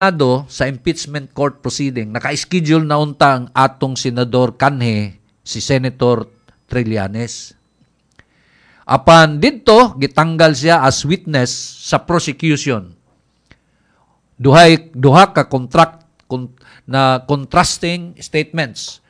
sa impeachment court proceeding, naka-schedule na unta ang atong senador kanhe, si Senator Trillanes. Apan dito, gitanggal siya as witness sa prosecution. Duha ka na contrasting statements.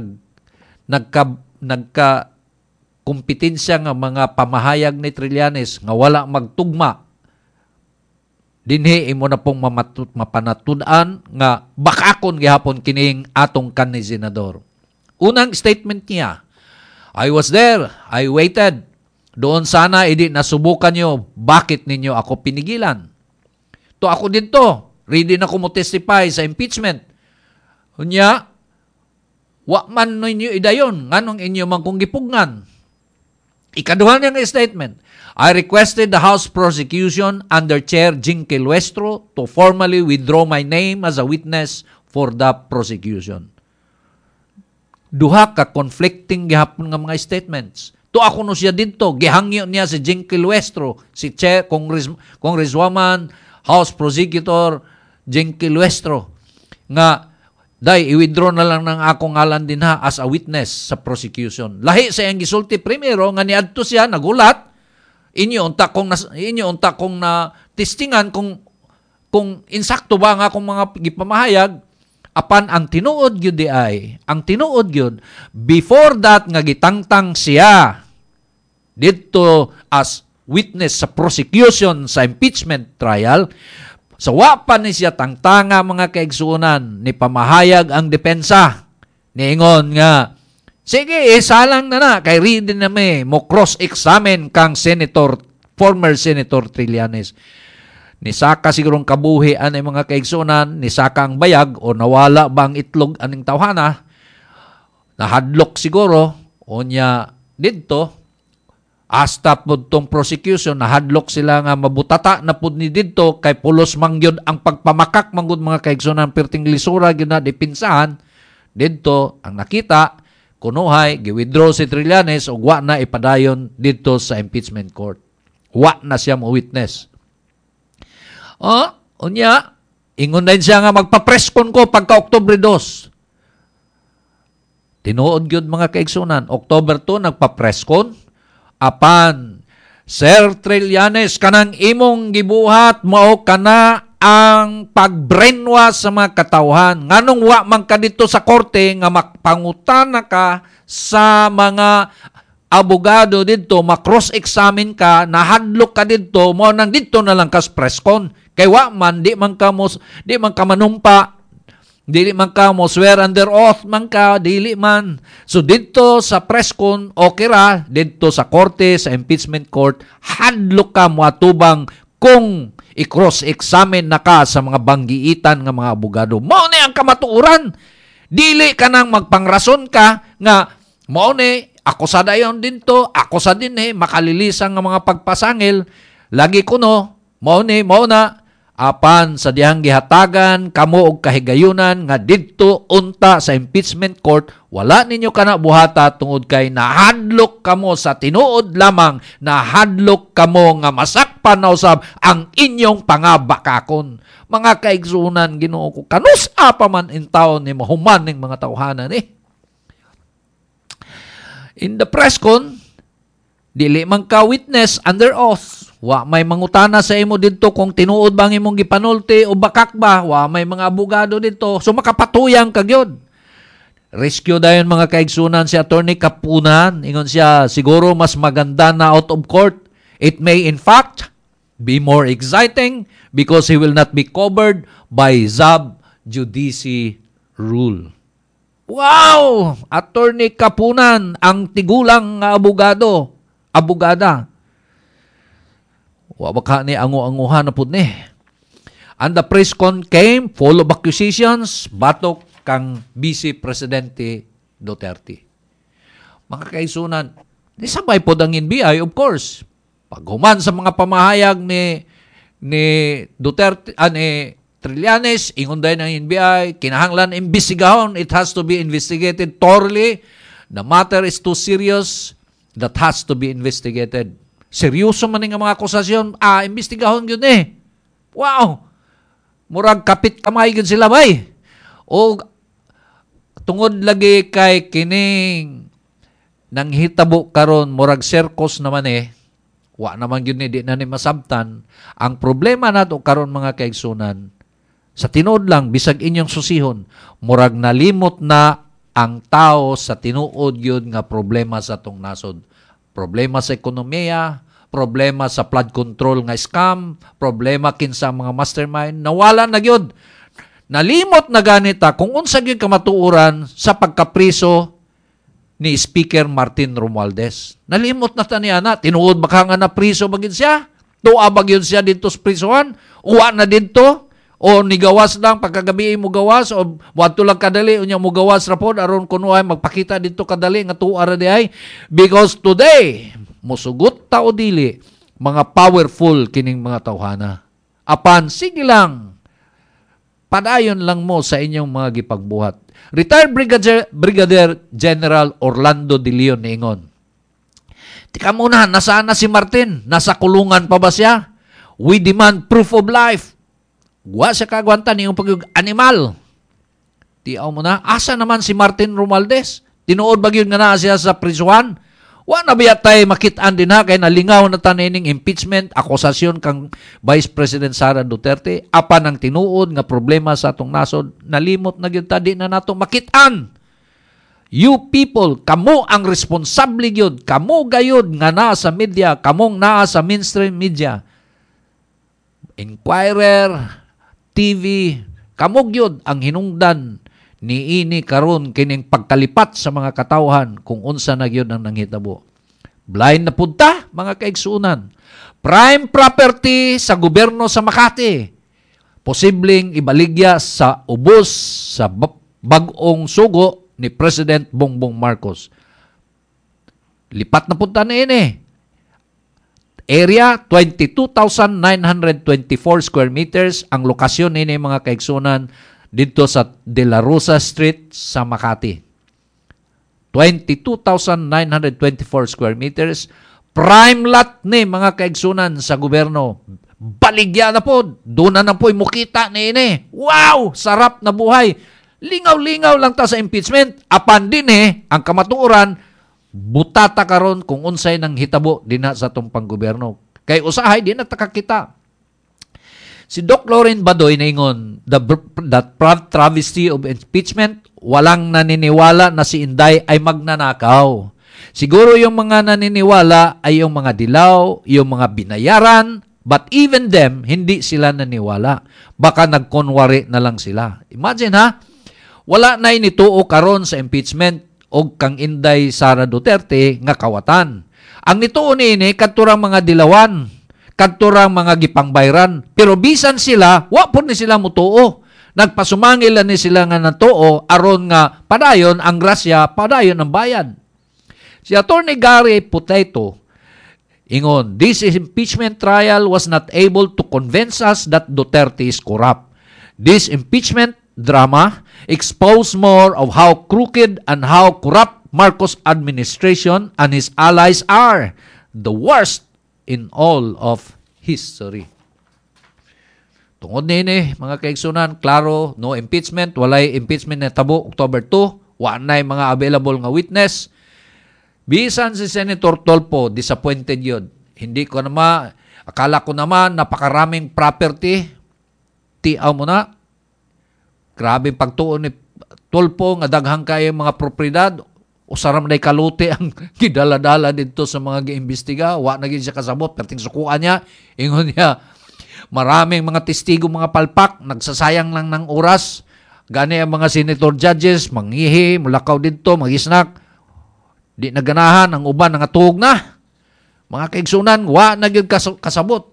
Nagka kompetensya nga mga pamahayag ni Trillanes nga wala magtugma. Dinhi imo na pong mapanatunan nga bakakon gihapon kining atong kanhi senador. Unang statement niya, I was there, I waited. Doon sana hindi nasubukan nyo, bakit ninyo ako pinigilan? To ako dito, ready na ko mo testify sa impeachment. Unya, wa man ninyo idayon, nganong inyo man kong gipugngan. Ikaduha niyang statement, I requested the House prosecution under Chair Jinky Luestro to formally withdraw my name as a witness for the prosecution. Duha ka conflicting gihapon nga mga statements. To ako no siya dito, gihangyo niya si Jinky Luestro, si Chair, Congresswoman, House Prosecutor Jinky Luestro, nga day, i-withdraw na lang ng akong ngalan din ha as a witness sa prosecution. Lahi sa iyang gisulti primero, nga niadto siya, nagulat, inyo unta kong na testingan kung insakto ba nga akong mga gipamahayag, apan ang tinuod gyud before that nga gitangtang siya dito as witness sa prosecution sa impeachment trial, sa wapan ni siya tangtanga mga kaigsuonan ni pamahayag ang depensa. Niingon nga, sige, salang na kay ready na mo cross-examine kang former Senator Trillanes. Nisaka sigurong kabuhi ang mga kaigsuonan, nisaka ang bayag o nawala ba ang itlog aning tawhana, nahadlok siguro, o niya dito, hasta po itong prosecution, nahadlok sila nga mabutata na po ni dito, kay pulos mangyod ang pagpamakak manggod mga kaigsuonan, perting lisura yun na dipinsahan, dito ang nakita, kunuhay, gi-withdraw si Trillanes o wa na ipadayon dito sa impeachment court. Wa na siya mo witness. Unya, ingon din siya nga magpapreskon ko pagka Oktubre 2. Tinuod yun mga kaigsunan. October 2, nagpapreskon. Apan, Sir Trillanes, kanang imong gibuhat mao kana ang pag-brainwash sa mga katawhan. Nganong wa man ka dito sa korte nga makpangutana ka sa mga abogado dito, makross-examine ka, nahadlok ka dito, mo nang dito na lang kas preskon. Kay wa man di man ka manumpa, dili man ka mo swear under oath man ka, dili man. So dito sa preskon okay ra, dito sa korte, sa impeachment court, hadlok ka mo atubang kung i-cross-examine na ka sa mga banggiitan nga mga abogado. Mao ni ang kamatuoran. Dili ka nang magpangrason ka nga mao ni ako sa dayon dinto, ako sa dinhi makalilisang nga mga pagpasangil. Lagi kuno mao na apan sa dihang gihatagan kamo og kahigayunan nga didto unta sa impeachment court, wala ninyo kana buhata tungod kay nahadlok kamo sa tinuod lamang, nahadlok kamo nga masakpan na usab ang inyong pangabakakon. Mga kaigsunan Ginoo ko, kanusa pa man in taon ni mahuman ning mga tawhanan In the press con, dili man ka witness under oath. Wa may mangutana sa imo dito kung tinuod bang imong gipanulti o bakak ba. Wa may mga abogado dito. So makapatuyang kagyod. Rescue dayon mga kaigsunan si Attorney Kapunan. Ingon siya, siguro mas maganda na out of court. It may in fact be more exciting because he will not be covered by sub judice rule. Wow! Attorney Kapunan, ang tigulang abogada. Wa baka ni ango-anguhan na pud ni. And the press con came full of accusations batok kang Vice Presidente Duterte. Mga kaisunan, nisabay po ang NBI, of course. Paghuman sa mga pamahayag ni Duterte, ni Trillanes, ingon din ng NBI, kinahanglan imbestigahon, it has to be investigated thoroughly. The matter is too serious, that has to be investigated. Seryoso man nga mga akusasyon, imbestigahon yun Wow! Murag kapit kamay gid sila bay. O tungod lagi kay kining nang hitabo karon murag circus naman wa naman gyud ni di na ni masabtan. Ang problema nato karon mga kaigsunan, sa tinuod lang bisag inyong susihon, murag nalimot na ang tao sa tinuod gyud nga problema sa atong nasod. Problema sa ekonomiya, problema sa flood control nga scam, problema kinsa mga mastermind, nawala na gyud. Nalimot na ganita kung unsa gyud kamatuoran sa pagkapriso ni Speaker Martin Romualdez. Nalimot na taniya na, tinuod baka nga na priso bagid siya? Tuwa bagid siya dito sa prisuhan? Uwa na dito? O nigawas lang, pagkagabi mo gawas? O wadto lang kadali, unya mo gawas rapod, aron kuno ay magpakita dito kadali, nga tuwa ra di ay? Because today, musugot tao dili, mga powerful kining mga tawhana. Apan, sige lang, padayon lang mo sa inyong mga gipagbuhat. Retired Brigadier General Orlando De Leon niingon, tika muna, nasaan na si Martin? Nasa kulungan pa ba siya? We demand proof of life. Wa siya kagwanta niyong pag-animal. Tiaw mo na, asa naman si Martin Romualdez? Tinuod ba yun nga na siya sa prisuhan? Wa na biya tayo makitaan din ha, kaya nalingaw na tanining impeachment, akusasyon kang Vice President Sara Duterte, apan ang tinuod nga problema sa atong nasod, nalimot na gyud ta, di na nato makitaan. You people, kamo ang responsable gyud, kamo gayud nga naa sa media, kamong naa sa mainstream media. Inquirer, TV, kamo gyud ang hinungdan niini karon kining pagkalipat sa mga katawhan kung unsa na gyud ang nanghitabo. Blind na punta, mga kaigsunan. Prime property sa gobyerno sa Makati. Posibleng ibaligya sa ubos sa bag-ong sugo ni President Bongbong Marcos. Lipat na punta na ini. Area, 22,924 square meters. Ang lokasyon ini, mga kaigsunan, dito sa De La Rosa Street sa Makati. 22,924 square meters. Prime lot ni mga kaigsunan sa gobyerno. Baligya na po. Doon na po mukita ni ini. Wow! Sarap na buhay. Lingaw-lingaw lang ta sa impeachment. Apan din ang kamatuoran, butata karon kung unsay nang hitabo din sa itong panggobyerno. Kay usahay, di na takakita. Si Doc Lauren Badoy naingon, that travesty of impeachment, walang naniniwala na si Inday ay magnanakaw. Siguro yung mga naniniwala ay yung mga dilaw, yung mga binayaran, but even them, hindi sila naniwala. Baka nagkonwari na lang sila. Imagine ha, wala na inituo karon sa impeachment o kang Inday Sara Duterte nga kawatan. Ang nituo niini, kadturang mga dilawan, kadturang mga gipangbayran. Pero bisan sila, wa po ni sila mutuo. Nagpasumangil ni sila nga natuo, aron nga padayon ang grasya, padayon ang bayan. Si Attorney Gary Potato, ingon, this impeachment trial was not able to convince us that Duterte is corrupt. This impeachment drama exposed more of how crooked and how corrupt Marcos administration and his allies are, the worst in all of history. Tungod nini, mga kaigsunan, klaro, no impeachment, walay impeachment na tabo, October 2, wa na mga available nga witness. Bisan si Senator Tolpo, disappointed yun. Hindi ko naman, akala ko naman, napakaraming property, tiaw mo na, grabe pagtuon ni Tolpo, nga daghang kayo mga propriedad, usaram na kalute ang gidala-dala dito sa mga giimbestiga, wa na gid siya kasabot, perting sukuan niya, ingon niya, maraming mga testigo, mga palpak, nagsasayang lang ng oras, gani ang mga senator judges, manghihi, mulakaw dito, mag-snack, di naganahan, ang uban, nangatug na, mga kaigsunan, wa na gid kasabot.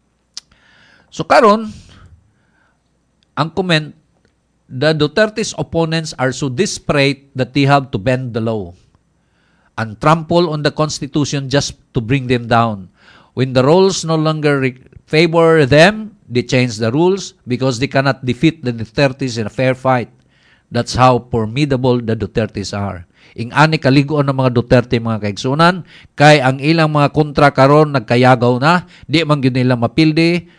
So karon, ang comment, the Duterte's opponents are so desperate that they have to bend the law and trample on the Constitution just to bring them down. When the rules no longer favor them, they change the rules because they cannot defeat the Duterte's in a fair fight. That's how formidable the Duterte's are. Ing-ani kaligoon ng mga Duterte, mga kaigsunan, kay ang ilang mga kontra karon nagkayagaw na, di man gyud nila mapildi,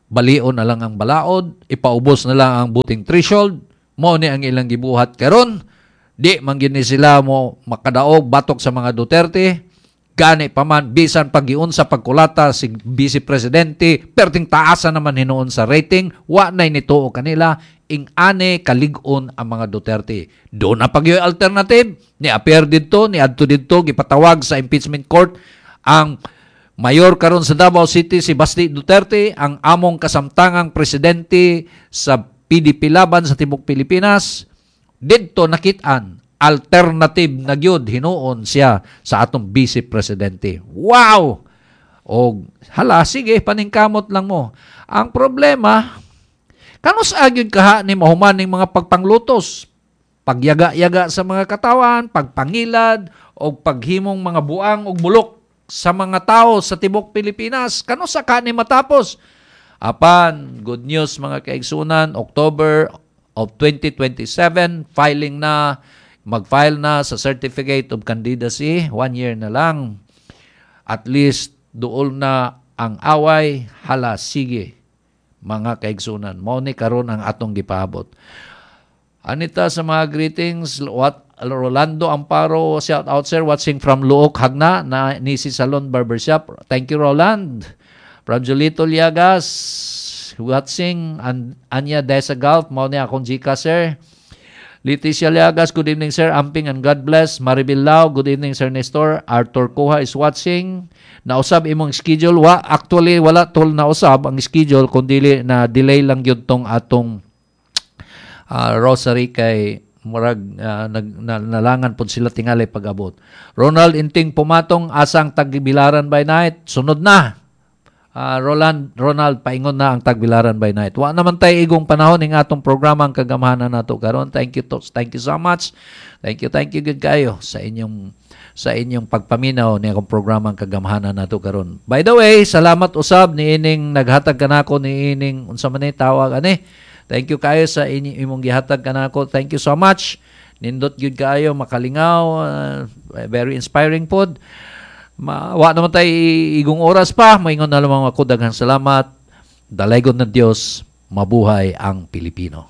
balion na lang ang balaod, ipaubos na lang ang buting threshold, mo ni ang ilang gibuhat karon, di man gini sila mo makadaog batok sa mga Duterte, gani pa man bisan paggiun sa pagkulata si Vice Presidente, perting taasa naman hinuon sa rating, wa nay nituo kanila, ing-ane kalig-on ang mga Duterte. Doon na pagyoy alternative, ni appear dito, ni adto dito, gipatawag sa impeachment court, ang mayor karon sa Davao City si Basti Duterte, ang among kasamtangang presidente sa PDP laban sa Tibok Pilipinas, dito nakitaan alternative na gyud hinuon siya sa atong vice presidente. Wow! O hala, sige, paningkamot lang mo. Ang problema, kanus agyud kaha ni mahuman ning mga pagpanglutos, pagyaga-yaga sa mga katawan, pagpangilad o paghimong mga buang og bulok sa mga tao sa Tibok Pilipinas. Kanus sa kani matapos? Apan, good news mga kaigsunan, October of 2027, mag-file na sa Certificate of Candidacy, 1 year na lang. At least, dool na ang away, hala, sige, mga kaigsunan. Mao ni karon ang atong gipaabot. Anita sa mga greetings, Rolando Amparo, shout out sir, watching from Luok, Hagna, na Nisi Salon Barbershop. Thank you, Roland. From Julito Liagas, watching, Anya Desa Gulf, mao ni akong Gika, sir. Leticia Liagas, good evening, sir. Amping and God bless. Maribel Lau, good evening, sir Nestor. Arthur Koha is watching. Nausab imong schedule. Actually, wala tol nausab ang schedule, kundi na delay lang yun tong atong rosary kay murag nalangan po sila tingali pag-abot. Ronald Inting Pumatong, asang Tagbilaran by night. Sunod na. Ronald, paingon na ang Tagbilaran by night. Wa naman tayo igong panahon ng atong programa ang kagamahanan nato karon. Thank you so much. Thank you good kayo sa inyong pagpaminaw ni akong programa ang kagamahanan nato karon. By the way, salamat usab ni ining naghatag kanako ni ining unsa man ni tawag ani. Thank you kayo sa imong gihatag kanako. Thank you so much. Nindot gyud kayo makalingaw, very inspiring pod. Wa naman tayo igong oras pa. Maingon na lamang ako. Daghang salamat. Dalaygon ng Diyos. Mabuhay ang Pilipino.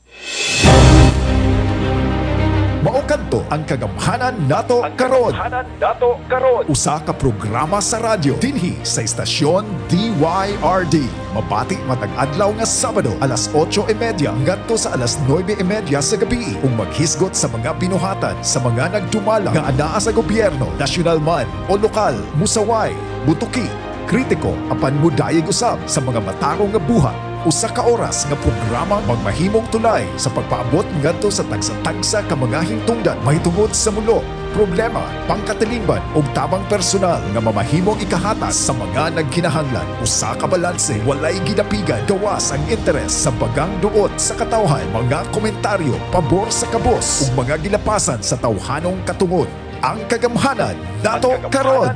Maokanto ang kagamhanan nato karon. Usa ka programa sa radyo dinhi sa istasyon DYRD. Mabati matag adlaw nga Sabado alas 8:30 ngadto sa alas 9:30 sa gabi ug maghisgot sa mga binuhatan sa mga nagdumala nga anaa sa gobyerno, nasyonal man o lokal, musaway, butuki, kritiko apan mudayeg usab sa mga matarong nga buhat. Usa ka oras nga programa magmahimong tulay sa pagpaabot ngadto sa tagsa-tagsa ka mga hintungdan mahitungod sa mulo, problema, pangkatilingban ug tabang personal nga mamahimong ikahatas sa mga nagkinahanglan. Usa ka balanse, walay gidapigan, gawas ang interes sa bagang duot sa katawhan, mga komentaryo pabor sa kabos ug mga gilapasan sa tawhanong katungod. Ang kagamhanan nato karon.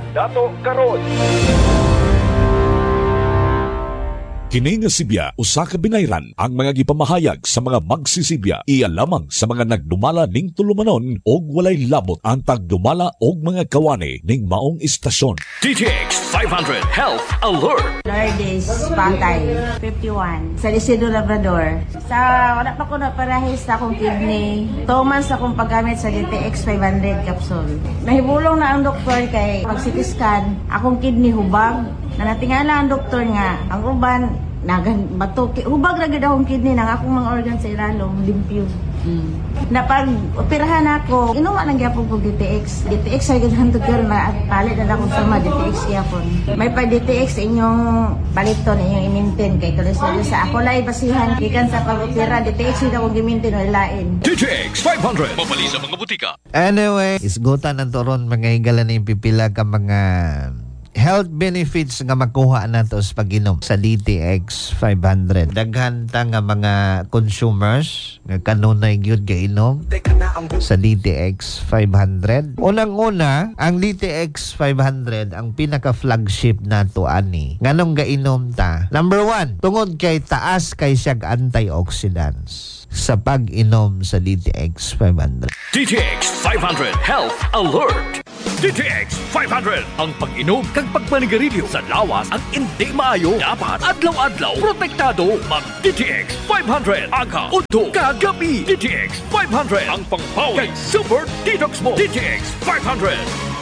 Kini nga Sibya, usa ka binayran ang mga gipamahayag sa mga magsisibya. Iya lamang sa mga nagdumala ning tulumanon og walay labot ang tagdumala og mga kawani ning maong istasyon. DTX 500 Health Alert. Lourdes Pantay, 51. Sa Isidro Labrador. Sa wala pa ko na parahis sa akong kidney. 2 months akong paggamit sa DTX 500 capsule. Nahibulong na ang doktor kay pag-CT scan, akong kidney hubag. Natingala ang doktor nga, ang uban, hubag na gid akong kidney nang akong mga organ sa ilalong, limpyo. Napag operahan ako, inuwa lang gyapon ko DTX. DTX ay ganahan to girl, palit na akong sama DTX gyapon. May pa DTX inyong paliton, inyong i-maintain kay kolesterol sa ako lay basihan gikan sa pag-opera, DTX ida akong gi-maintain o ilain. DTX 500 mabali sa mga butika. Anyway, isgutan ng toron mga higalan ng pipila ka mga health benefits nga makuha nato sa pag-inom sa DTX 500. Daghan ta nga mga consumers nga kanunay gyud gainom sa DTX 500. Unang-una, ang DTX 500 ang pinaka-flagship nato ani. Nganong gainom ta? Number 1, tungod kay taas kay siyag antioxidants sa pag-inom sa DTX 500. DTX 500 Health Alert. DTX 500 ang pag-inom kag kag pagpanigarilyo sa lawas ang hindi maayo. Dapat adlaw-adlaw protektado. Mag DTX 500 aga udto kagabi. DTX 500 ang pangpawi kag Super Detox mo. DTX 500.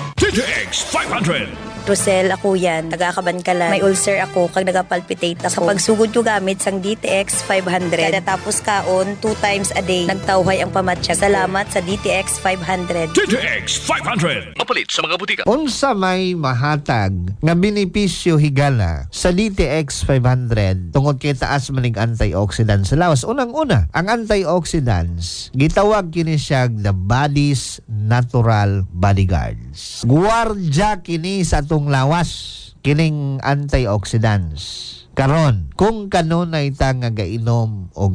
DTX 500. Rosel, ako yan. Nagakabankalan. May ulcer ako kag nagapalpitate ako. Kapag sugod ko gamit sang DTX 500. Kada tapos kaon, 2 times a day. Nagtawhay ang pamatsyag. Salamat sa DTX 500. DTX 500. Mapalit sa mga butika. Unsa may mahatag nga benepisyo higala sa DTX 500 tungod kay taas maning antioxidants sa lawas. Unang-una, ang antioxidants gitawag kini siya the body's natural bodyguards. Guwardya kini sa atong lawas kining antioxidants. Karon, kung kanunay ta nga gainom og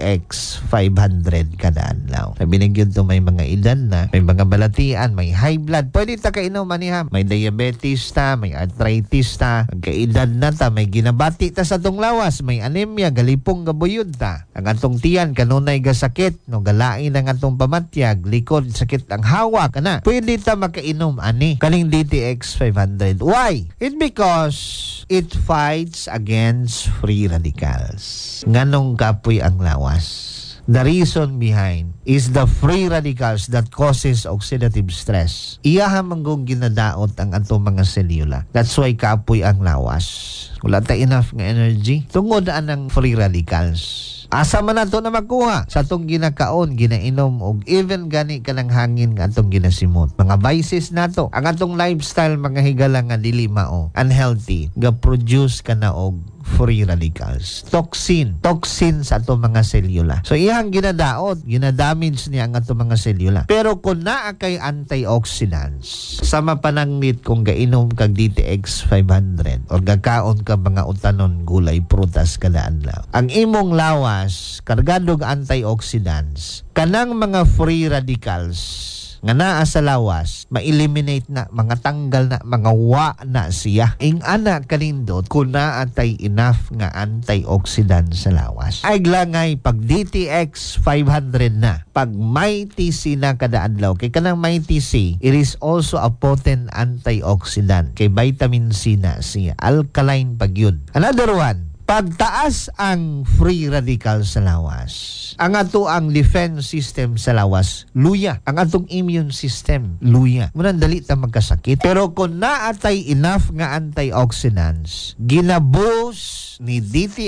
DTX 500 kada adlaw. Sabi na gyud to may mga edad na, may mga balatian, may high blood, pwede ta kainom maniha. May diabetes ta, may arthritis ta, kaedad na ta, may ginabati ta sa atong lawas, may anemia, galipong gabuyod ta. Ang atong tiyan kanunay ga sakit, no galain ang atong pamatyag, likod sakit ang hawa kana. Pwede ta makainom ani kaning DTX 500. Why? It because it fights against free radicals. Nganong kapoy ang lawas? The reason behind is the free radicals that causes oxidative stress. Iyaha manggong ginadaot ang atong mga selula. That's why kapoy ang lawas. Wala ta enough nga energy. Tungod ang free radicals. Asa man nato na magkuha sa atong ginakaon, ginainom og even gani kanang hangin nga atong ginasimot. Mga vices nato, ang atong lifestyle mga higala nga dili mao, unhealthy, ga produce kana og free radicals. Toxin sa atong mga selula. So iyang ginadaot, ginadamage niya ang atong mga selula. Pero kung naa kay antioxidants, sa mapananglit kung gainom kag DTX 500 o gakaon ka mga utanon, gulay, prutas kada adlaw, ang imong lawas kargadog antioxidants, kanang mga free radicals nga naa sa lawas, ma-eliminate na, mga tanggal na, mga wa na siya. Ing ana kanindot kung naatay enough nga antioxidant sa lawas. Ay glangay pag DTX 500 na, pag may TC na kada adlaw, kay kanang may TC, it is also a potent antioxidant. Kay vitamin C na siya, alkaline pag yun. Another one, pagtaas ang free radical sa lawas, ang ato ang defense system sa lawas, luya. Ang atong immune system, luya. Munang dali ta magkasakit. Pero kung naatay enough nga antioxidants, ginaboost ni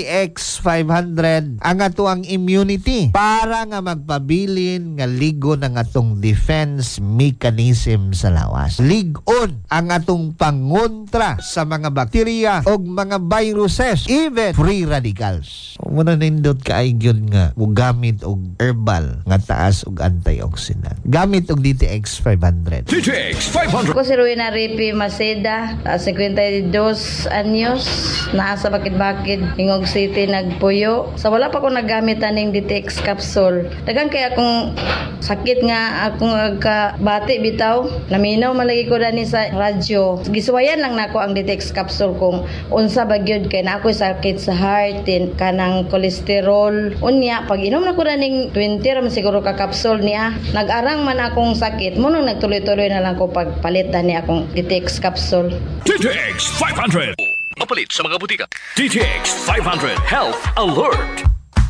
DTX 500 ang ato ang immunity para nga magpabilin nga ligo ng atong defense mechanism sa lawas. Ligon ang atong pangontra sa mga bakterya o mga viruses, even free radicals. Muna nindot kaay gyud nga gamit og herbal nga taas og antioxidant. Gamit og DTX 500. DTX 500. Ako si Rowena Ripi Maceda, 52 anyos, naa sa Bakid-Bakid, Ingog City, nagpuyo. Sa wala pa ko naggamit aning DTX capsule. Daghang kay akong sakit nga akong bati bitaw. Naminaw malagi ko dani sa radyo. Gisuwayan lang nako ang DTX capsule kung unsa ba gyud kay na ako sakit sa heart, kanang cholesterol. Unya pag inom na ko ning 20 ram siguro ka capsule niya. Nag-arang man akong sakit, munong nagtuloy-tuloy na lang ko pagpalit ni akong DTX capsule. DTX 500. Mapalit sa mga butika. DTX 500 Health Alert.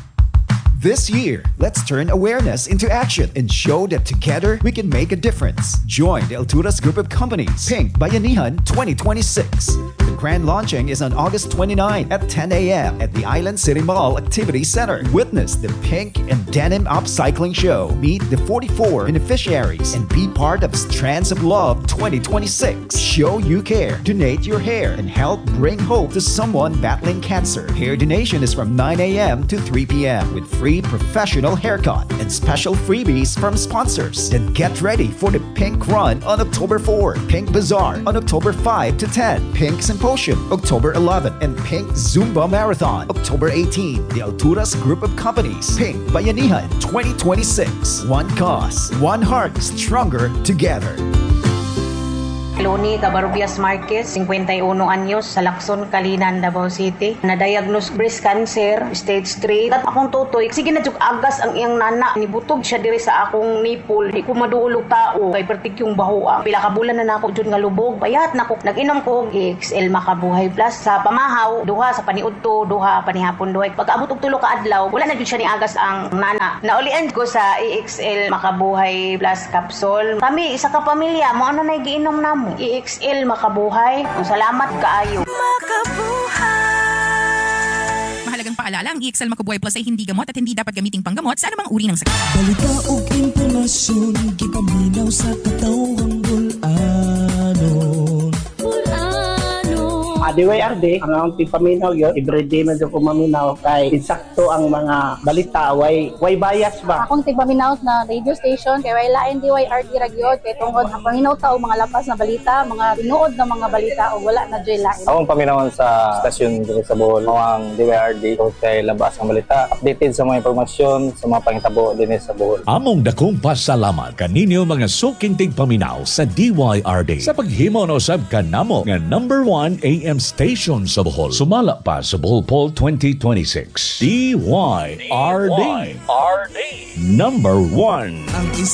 This year, let's turn awareness into action and show that together we can make a difference. Join the Alturas Group of Companies Pink Bayanihan 2026. The grand launching is on August 29 at 10 a.m. at the Island City Mall Activity Center. Witness the Pink and Denim Upcycling Show. Meet the 44 beneficiaries and be part of Strands of Love 2026. Show you care, donate your hair, and help bring hope to someone battling cancer. Hair donation is from 9 a.m. to 3 p.m. with free professional haircut and special freebies from sponsors. Then get ready for the Pink Run on October 4, Pink Bazaar on October 5 to 10, Pink Symposium October 11, and Pink Zumba Marathon October 18. The Alturas Group of Companies Pink Bayanihan 2026. One cause, one heart, stronger together. Loni Cabarrubias Marquez, 51 anyos, sa Lacson, Kalinan, Davao City. Na-diagnose breast cancer, stage 3. At akong tutoy, sige na agas ang iyang nana. Nibutog siya diri sa akong nipple. Di ko maduulog tao. Kay pertik yung bahoa. Pila ka bulan na nako dyan nga lubog. Bayat na ko. Nag-inom ko EXL Makabuhay Plus. Sa pamahaw, duha. Sa paniudto, duha. Panihapon, duha. Pagkaabot og tulo ka adlaw, wala na dyan siya ni agas ang nana. Naulian ko sa EXL Makabuhay Plus capsule. Kami, isa ka pamilya, mo ano na giinom namo. EXL Makabuhay. Salamat kaayo. Mahalagang paalala, ang EXL Makabuhay Plus ay hindi gamot at hindi dapat gamiting panggamot sa anumang uri ng sakit. Balita o impormasyon, gipaminaw sa katawang bulanon. DYRD, ang akong tipaminaw yun, everyday medyo kumaminaw kay insakto ang mga balita, way bias ba? Akong tipaminaw na radio station, kay way lain DYRD ragyod, kay tungkol ang paminaw tao mga lapas na balita, mga tinuod na mga balita, o wala na dyan lain. Akong paminawan sa stasyon dito sa Bohol, ang DYRD, kay labas ang balita, updated sa mga impormasyon, sa mga pangitabo din sa Bohol. Among dakong pasalamat kaninyo mga suking tigpaminaw sa DYRD sa paghimo na usab kanamo nga number 1 AM station sa Bohol. Sumala pa sa Bohol Poll 2026. DYRD. Number 1.